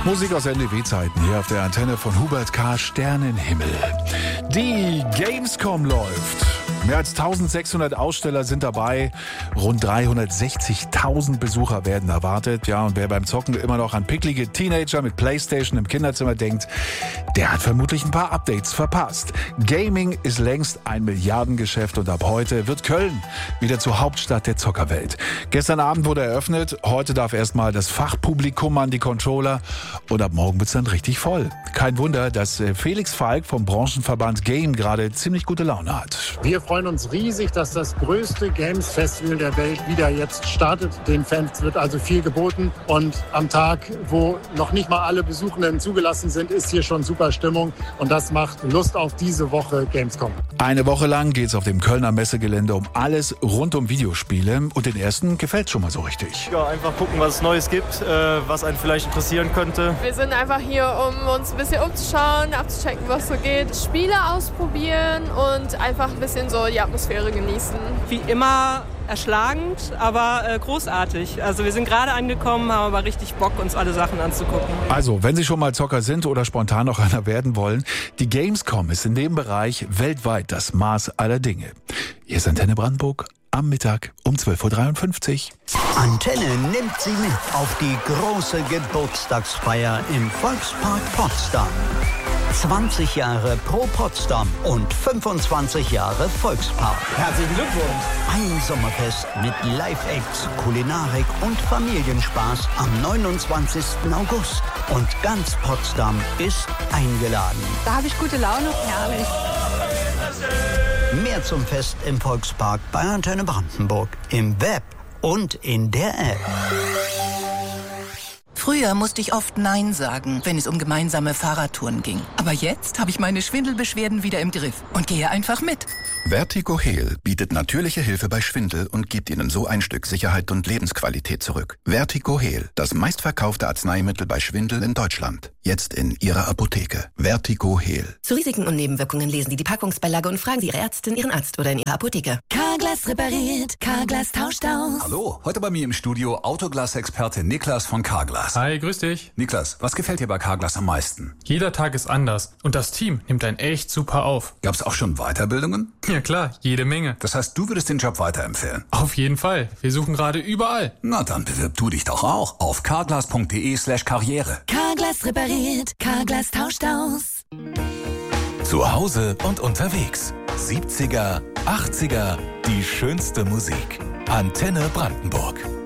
Musik aus NDW-Zeiten hier auf der Antenne von Hubert K. Sternenhimmel. Die Gamescom läuft. Mehr als 1600 Aussteller sind dabei. Rund 360.000 Besucher werden erwartet. Ja, und wer beim Zocken immer noch an picklige Teenager mit Playstation im Kinderzimmer denkt, der hat vermutlich ein paar Updates verpasst. Gaming ist längst ein Milliardengeschäft und ab heute wird Köln wieder zur Hauptstadt der Zockerwelt. Gestern Abend wurde eröffnet. Heute darf erstmal das Fachpublikum an die Controller und ab morgen wird's dann richtig voll. Kein Wunder, dass Felix Falk vom Branchenverband Game gerade ziemlich gute Laune hat. Wir freuen uns riesig, dass das größte Games-Festival der Welt wieder jetzt startet. Den Fans wird also viel geboten. Und am Tag, wo noch nicht mal alle Besuchenden zugelassen sind, ist hier schon super Stimmung. Und das macht Lust auf diese Woche Gamescom. Eine Woche lang geht's auf dem Kölner Messegelände um alles rund um Videospiele. Und den ersten gefällt's schon mal so richtig. Ja, einfach gucken, was es Neues gibt, was einen vielleicht interessieren könnte. Wir sind einfach hier, um uns ein bisschen umzuschauen, abzuchecken, was so geht. Spiele ausprobieren und einfach ein bisschen so die Atmosphäre genießen. Wie immer erschlagend, aber großartig. Also wir sind gerade angekommen, haben aber richtig Bock, uns alle Sachen anzugucken. Also, wenn Sie schon mal Zocker sind oder spontan noch einer werden wollen, die Gamescom ist in dem Bereich weltweit das Maß aller Dinge. Hier ist Antenne Brandenburg am Mittag um 12.53 Uhr. Antenne nimmt Sie mit auf die große Geburtstagsfeier im Volkspark Potsdam. 20 Jahre Pro Potsdam und 25 Jahre Volkspark. Herzlichen Glückwunsch! Ein Sommerfest mit Live-Acts, Kulinarik und Familienspaß am 29. August. Und ganz Potsdam ist eingeladen. Da habe ich gute Laune. Herrlich. Mehr zum Fest im Volkspark bei Antenne Brandenburg. Im Web und in der App. Früher musste ich oft Nein sagen, wenn es um gemeinsame Fahrradtouren ging. Aber jetzt habe ich meine Schwindelbeschwerden wieder im Griff und gehe einfach mit. Vertigo Heal bietet natürliche Hilfe bei Schwindel und gibt Ihnen so ein Stück Sicherheit und Lebensqualität zurück. Vertigo Heal, das meistverkaufte Arzneimittel bei Schwindel in Deutschland. Jetzt in Ihrer Apotheke. Vertigo Heal. Zu Risiken und Nebenwirkungen lesen Sie die Packungsbeilage und fragen Sie Ihre Ärztin, Ihren Arzt oder in Ihrer Apotheke. Carglass repariert, Carglass tauscht aus. Hallo, heute bei mir im Studio Autoglas-Experte Niklas von Carglass. Hi, grüß dich. Niklas, was gefällt dir bei Carglass am meisten? Jeder Tag ist anders und das Team nimmt einen echt super auf. Gab's auch schon Weiterbildungen? Ja klar, jede Menge. Das heißt, du würdest den Job weiterempfehlen? Auf jeden Fall. Wir suchen gerade überall. Na, dann bewirb du dich doch auch auf carglass.de/karriere. Carglass repariert, Carglass tauscht aus. Zu Hause und unterwegs. 70er, 80er, die schönste Musik. Antenne Brandenburg.